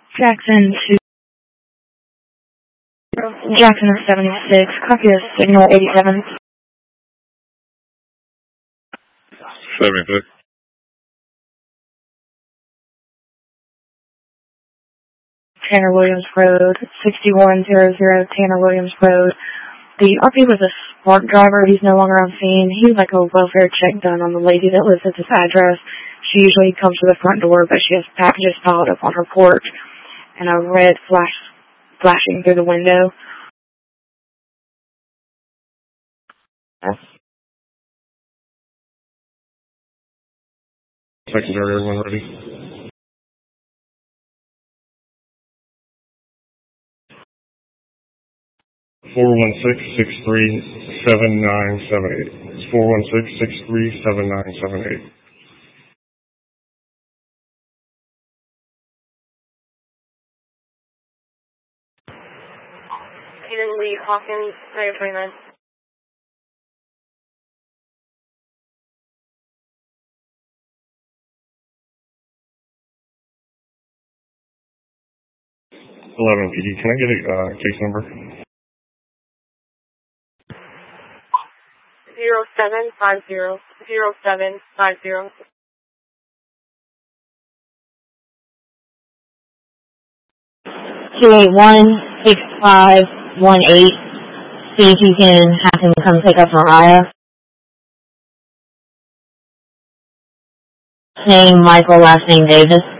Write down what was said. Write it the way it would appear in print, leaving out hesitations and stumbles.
Jackson to Jackson 76, copy of signal 87. 76. Tanner Williams Road, 6100 Tanner Williams Road. The RP was a Spark driver. He's no longer on scene. He was like a welfare check done on the lady that lives at this address. She usually comes to the front door, but she has packages piled up on her porch and a red flashing through the window. Secondary, everyone ready? (416-637-978). It's 416-637-978. Hayden Lee Hawkins, 29. PD. Can I get a case number? 0750. 0750. 281-6518. See if you can have him come pick up Mariah. Name Michael, last name Davis.